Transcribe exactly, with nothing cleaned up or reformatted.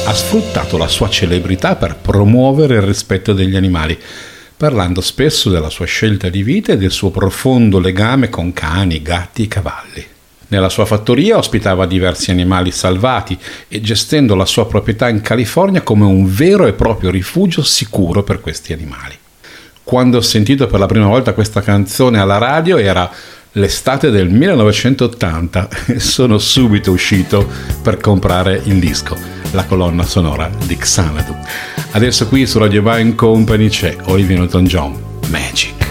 ha sfruttato la sua celebrità per promuovere il rispetto degli animali, parlando spesso della sua scelta di vita e del suo profondo legame con cani, gatti e cavalli. Nella sua fattoria ospitava diversi animali salvati e gestendo la sua proprietà in California come un vero e proprio rifugio sicuro per questi animali. Quando ho sentito per la prima volta questa canzone alla radio era l'estate del millenovecentottanta e sono subito uscito per comprare il disco, la colonna sonora di Xanadu. Adesso qui su Radio Buying Company c'è Olivia Newton-John, Magic.